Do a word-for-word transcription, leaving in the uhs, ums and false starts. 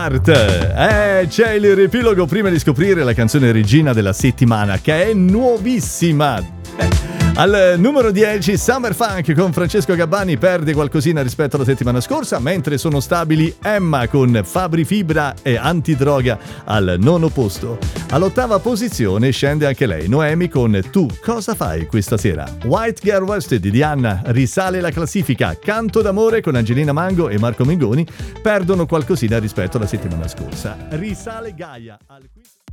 Start. Eh, c'è il riepilogo prima di scoprire la canzone regina della settimana, che è nuovissima. Eh. Al numero dieci Summer Funk con Francesco Gabbani perde qualcosina rispetto alla settimana scorsa, mentre sono stabili Emma con Fabri Fibra e Antidroga al nono posto. All'ottava posizione scende anche lei, Noemi con Tu cosa fai questa sera. White Girl Wasted di Diana risale la classifica. Canto d'amore con Angelina Mango e Marco Mengoni perdono qualcosina rispetto alla settimana scorsa. Risale Gaia al quinto.